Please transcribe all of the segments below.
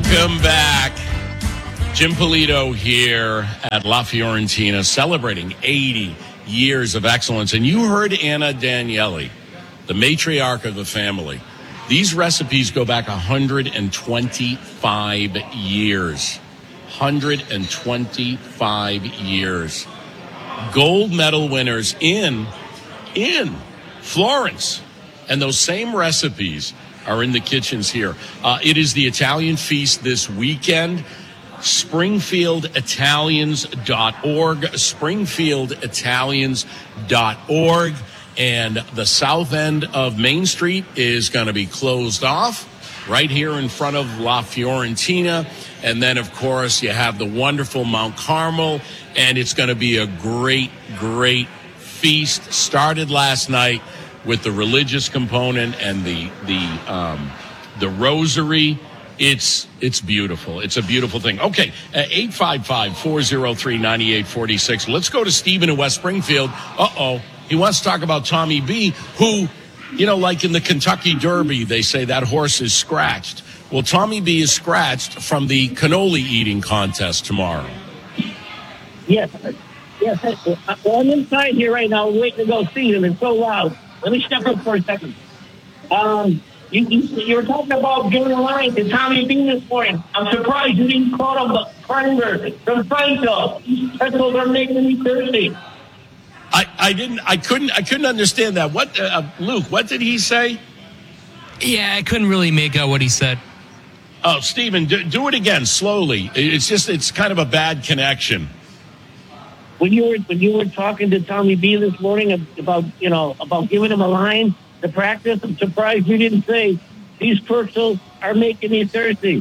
Welcome back. Jim Polito here at La Fiorentina, celebrating 80 years of excellence. And you heard Anna Daniele, the matriarch of the family. These recipes go back 125 years. 125 years. Gold medal winners in Florence. And those same recipes are in the kitchens here. It is the Italian feast this weekend. SpringfieldItalians.org. SpringfieldItalians.org. And the south end of Main Street is going to be closed off right here in front of La Fiorentina. And then, of course, you have the wonderful Mount Carmel. And it's going to be a great, great feast. Started last night with the religious component and the rosary. It's beautiful. It's a beautiful thing. Okay, 855-403-9846. Let's go to Stephen in West Springfield. He wants to talk about Tommy B, who, like in the Kentucky Derby, they say that horse is scratched. Well, Tommy B is scratched from the cannoli eating contest tomorrow. Yes. Well, I'm inside here right now waiting to go see him. It's so loud. Let me step up for a second. You were talking about giving a line to Tommy B this morning. I'm surprised you didn't call him the Kramer from Franco. These pretzels are making me thirsty. I couldn't understand that. What, Luke, what did he say? Yeah, I couldn't really make out what he said. Oh, Stephen, do it again slowly. It's kind of a bad connection. When you were talking to Tommy B this morning about giving him a line to practice, I'm surprised you didn't say these pretzels are making me thirsty.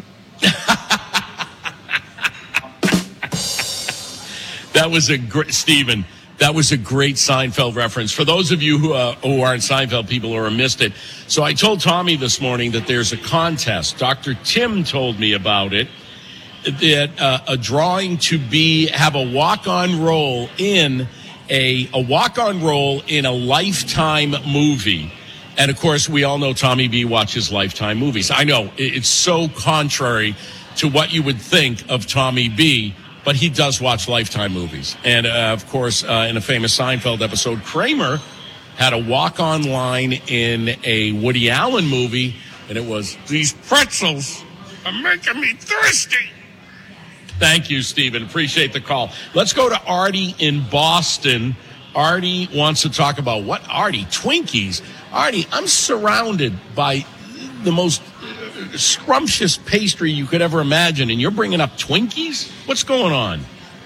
That was a great, Stephen. That was a great Seinfeld reference. For those of you who aren't Seinfeld people or missed it, so I told Tommy this morning that there's a contest. Dr. Tim told me about it. That a drawing to have a walk-on role in a Lifetime movie. And of course, we all know Tommy B watches Lifetime movies. I know it's so contrary to what you would think of Tommy B, but he does watch Lifetime movies. And of course, in a famous Seinfeld episode, Kramer had a walk-on line in a Woody Allen movie, and it was, "These pretzels are making me thirsty." Thank you, Stephen. Appreciate the call. Let's go to Artie in Boston. Artie wants to talk about what? Artie, Twinkies. Artie, I'm surrounded by the most scrumptious pastry you could ever imagine, and you're bringing up Twinkies? What's going on?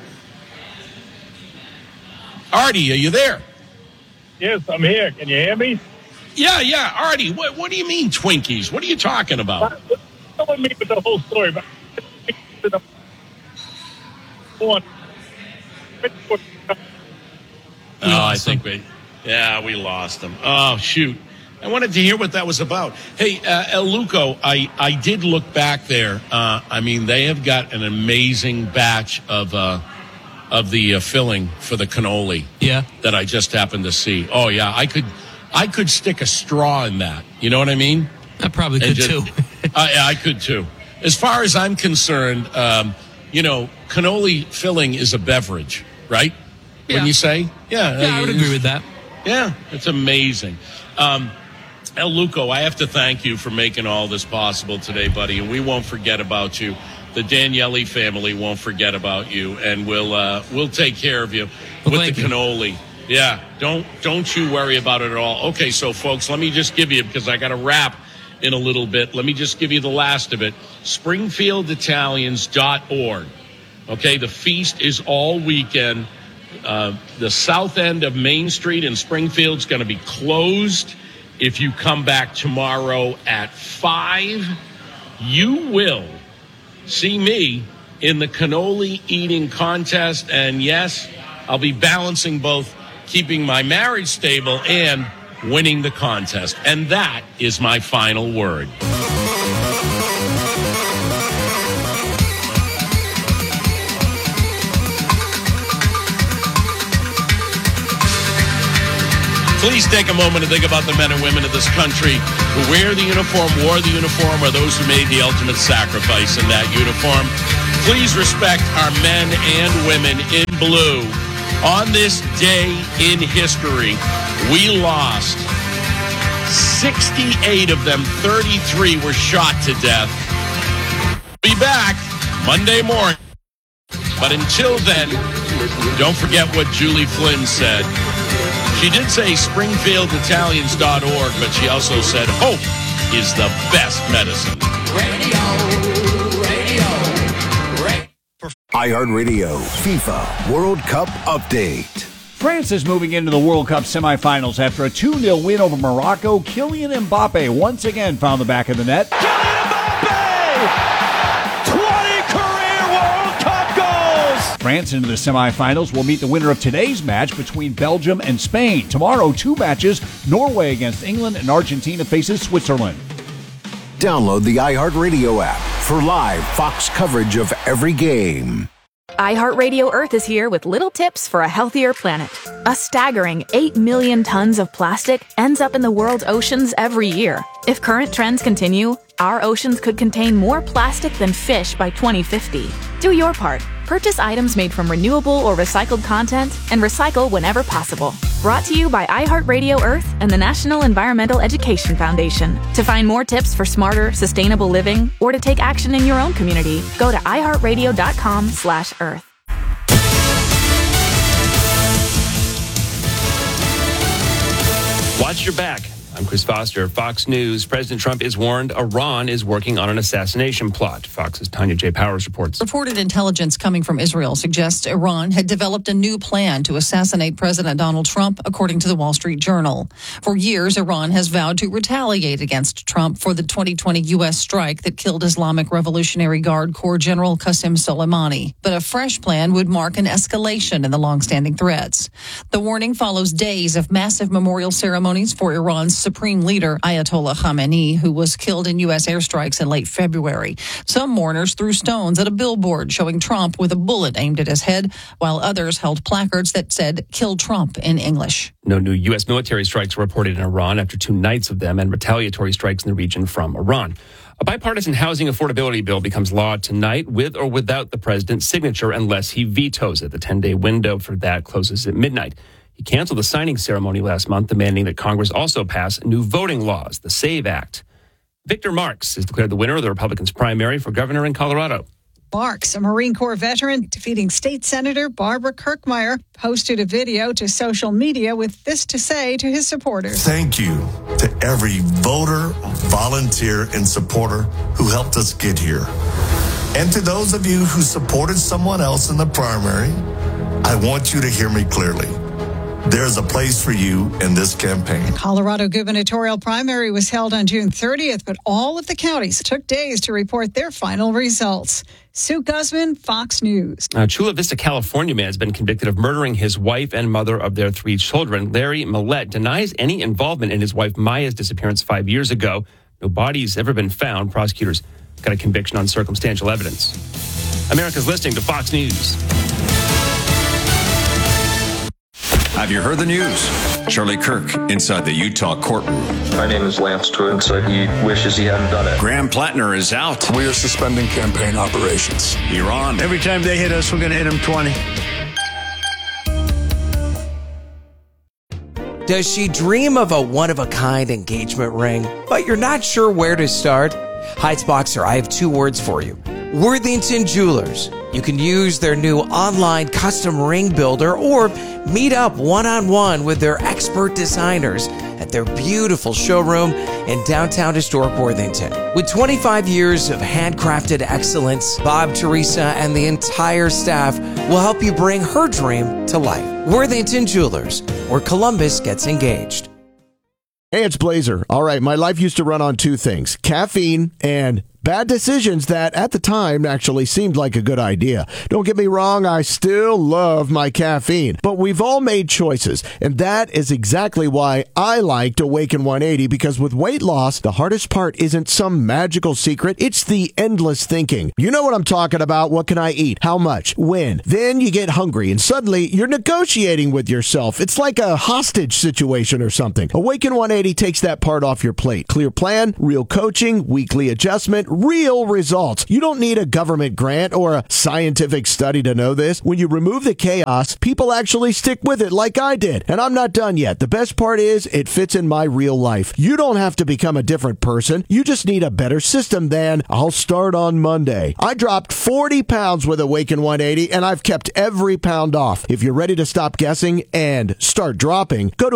Artie, are you there? Yes, I'm here. Can you hear me? Yeah. Artie, what do you mean Twinkies? What are you talking about? Tell me the whole story. But I think we lost him. Oh, shoot. I wanted to hear what that was about. Hey, El Luco, I did look back there. They have got an amazing batch of the filling for the cannoli. Yeah. That I just happened to see. Oh, yeah. I could stick a straw in that. You know what I mean? I probably could, too. I could, too. As far as I'm concerned, cannoli filling is a beverage, right? Yeah. When you say? Yeah, I would agree with that. Yeah, it's amazing. El Luco, I have to thank you for making all this possible today, buddy, and we won't forget about you. The Daniele family won't forget about you, and we'll take care of you with the cannoli. Yeah, don't you worry about it at all. Okay, so folks, let me just give you, because I got to wrap in a little bit, let me just give you the last of it. SpringfieldItalians.org. Okay, the feast is all weekend. The south end of Main Street in Springfield is going to be closed. If you come back tomorrow at 5, you will see me in the cannoli eating contest. And yes, I'll be balancing both keeping my marriage stable and winning the contest. And that is my final word. Please take a moment to think about the men and women of this country who wear the uniform, wore the uniform, or those who made the ultimate sacrifice in that uniform. Please respect our men and women in blue. On this day in history, we lost 68 of them. 33 were shot to death. Be back Monday morning. But until then, don't forget what Julie Flynn said. She did say SpringfieldItalians.org, but she also said hope is the best medicine. iHeartRadio FIFA World Cup Update. France is moving into the World Cup semifinals after a 2-0 win over Morocco. Kylian Mbappe once again found the back of the net. Kylian Mbappe! 20 career World Cup goals! France into the semifinals will meet the winner of today's match between Belgium and Spain. Tomorrow, 2 matches. Norway against England and Argentina faces Switzerland. Download the iHeartRadio app for live Fox coverage of every game. iHeartRadio Earth is here with little tips for a healthier planet. A staggering 8 million tons of plastic ends up in the world's oceans every year. If current trends continue, our oceans could contain more plastic than fish by 2050. Do your part. Purchase items made from renewable or recycled content and recycle whenever possible. Brought to you by iHeartRadio Earth and the National Environmental Education Foundation. To find more tips for smarter, sustainable living or to take action in your own community, go to iHeartRadio.com/Earth. Watch your back. I'm Chris Foster, Fox News. President Trump is warned Iran is working on an assassination plot. Fox's Tanya J. Powers reports. Reported intelligence coming from Israel suggests Iran had developed a new plan to assassinate President Donald Trump, according to the Wall Street Journal. For years, Iran has vowed to retaliate against Trump for the 2020 U.S. strike that killed Islamic Revolutionary Guard Corps General Qasem Soleimani. But a fresh plan would mark an escalation in the longstanding threats. The warning follows days of massive memorial ceremonies for Iran's Supreme Leader Ayatollah Khamenei, who was killed in U.S. airstrikes in late February. Some mourners threw stones at a billboard showing Trump with a bullet aimed at his head, while others held placards that said, "Kill Trump" in English. No new U.S. military strikes were reported in Iran after 2 nights of them and retaliatory strikes in the region from Iran. A bipartisan housing affordability bill becomes law tonight with or without the president's signature unless he vetoes it. The 10-day window for that closes at midnight. He canceled the signing ceremony last month, demanding that Congress also pass new voting laws, the SAVE Act. Victor Marx is declared the winner of the Republicans' primary for governor in Colorado. Marx, a Marine Corps veteran, defeating State Senator Barbara Kirkmeyer, posted a video to social media with this to say to his supporters. Thank you to every voter, volunteer, and supporter who helped us get here. And to those of you who supported someone else in the primary, I want you to hear me clearly. There's a place for you in this campaign. The Colorado gubernatorial primary was held on June 30th, but all of the counties took days to report their final results. Sue Guzman, Fox News. Chula Vista, California man has been convicted of murdering his wife and mother of their 3 children. Larry Millette denies any involvement in his wife Maya's disappearance 5 years ago. No body's ever been found. Prosecutors got a conviction on circumstantial evidence. America's listening to Fox News. Have you heard the news? Charlie Kirk inside the Utah courtroom. My name is Lance Twiggs. He wishes he hadn't done it. Graham Plattner is out. We are suspending campaign operations. Iran. Every time they hit us, we're going to hit them 20. Does she dream of a one-of-a-kind engagement ring, but you're not sure where to start? Heights Boxer, I have 2 words for you. Worthington Jewelers. You can use their new online custom ring builder or meet up one-on-one with their expert designers at their beautiful showroom in downtown historic Worthington. With 25 years of handcrafted excellence, Bob, Teresa, and the entire staff will help you bring her dream to life. Worthington Jewelers, where Columbus gets engaged. Hey, it's Blazer. All right, my life used to run on 2 things, caffeine and Bad decisions that at the time actually seemed like a good idea. Don't get me wrong, I still love my caffeine, but we've all made choices, and that is exactly why I liked Awaken 180, because with weight loss, the hardest part isn't some magical secret, it's the endless thinking. You know what I'm talking about. What can I eat? How much? When? Then you get hungry, and suddenly you're negotiating with yourself. It's like a hostage situation or something. Awaken 180 takes that part off your plate. Clear plan, real coaching, weekly adjustment, real results. You don't need a government grant or a scientific study to know this. When you remove the chaos, people actually stick with it like I did. And I'm not done yet. The best part is it fits in my real life. You don't have to become a different person. You just need a better system than I'll start on Monday. I dropped 40 pounds with Awaken 180 and I've kept every pound off. If you're ready to stop guessing and start dropping, go to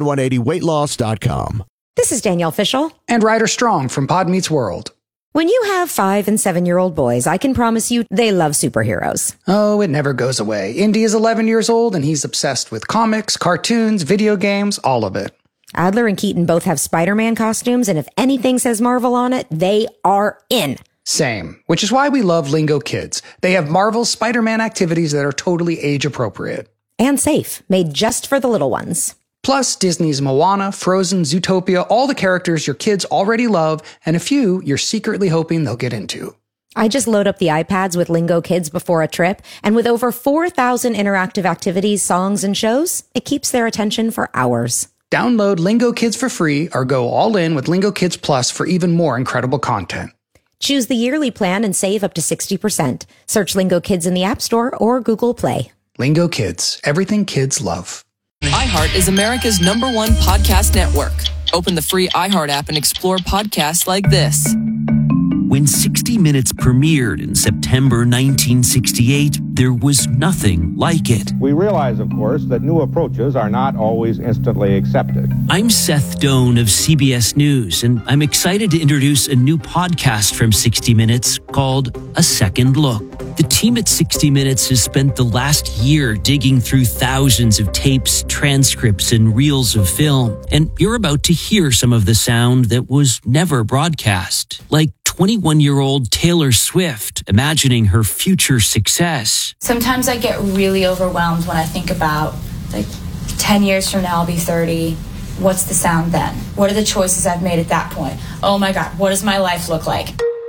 awaken180weightloss.com. This is Danielle Fishel. And Ryder Strong from Pod Meets World. When you have 5- and 7-year-old boys, I can promise you they love superheroes. Oh, it never goes away. Indy is 11 years old and he's obsessed with comics, cartoons, video games, all of it. Adler and Keaton both have Spider-Man costumes, and if anything says Marvel on it, they are in. Same, which is why we love Lingo Kids. They have Marvel's Spider-Man activities that are totally age-appropriate. And safe, made just for the little ones. Plus, Disney's Moana, Frozen, Zootopia, all the characters your kids already love, and a few you're secretly hoping they'll get into. I just load up the iPads with Lingo Kids before a trip, and with over 4,000 interactive activities, songs, and shows, it keeps their attention for hours. Download Lingo Kids for free or go all in with Lingo Kids Plus for even more incredible content. Choose the yearly plan and save up to 60%. Search Lingo Kids in the App Store or Google Play. Lingo Kids, everything kids love. iHeart is America's #1 podcast network. Open the free iHeart app and explore podcasts like this. When 60 Minutes premiered in September 1968, there was nothing like it. We realize, of course, that new approaches are not always instantly accepted. I'm Seth Doan of CBS News, and I'm excited to introduce a new podcast from 60 Minutes called A Second Look. The team at 60 Minutes has spent the last year digging through thousands of tapes, transcripts, and reels of film, and you're about to hear some of the sound that was never broadcast, like 21-year-old Taylor Swift imagining her future success. Sometimes I get really overwhelmed when I think about, 10 years from now I'll be 30. What's the sound then? What are the choices I've made at that point? Oh my God, what does my life look like?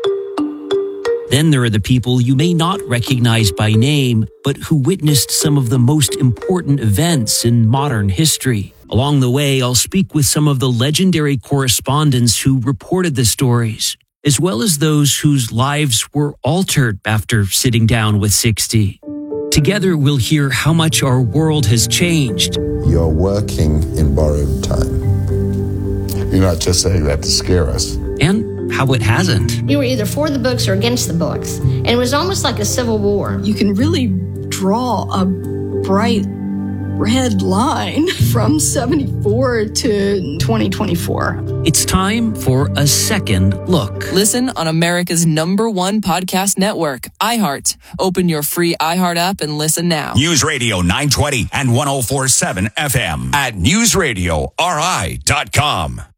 Then there are the people you may not recognize by name, but who witnessed some of the most important events in modern history. Along the way, I'll speak with some of the legendary correspondents who reported the stories, as well as those whose lives were altered after sitting down with 60. Together, we'll hear how much our world has changed. You're working in borrowed time. You're not just saying that to scare us. And how it hasn't. You were either for the books or against the books. And it was almost like a civil war. You can really draw a bright red line from 74 to 2024. It's time for A Second Look. Listen on America's #1 podcast network, iHeart. Open your free iHeart app and listen now. News Radio 920 and 104.7 FM at newsradiori.com.